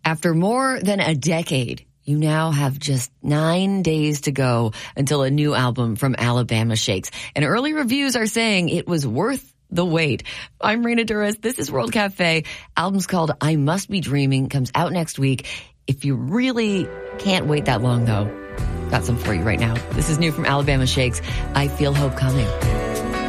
After more than a decade, you now have just 9 days to go until a new album from Alabama Shakes. And early reviews are saying it was worth the wait. I'm Rena Duras. This is World Cafe. Album's called I Must Be Dreaming. Comes out next week. If you really can't wait that long, though, got some for you right now. This is new from Alabama Shakes. I Feel Hope Coming.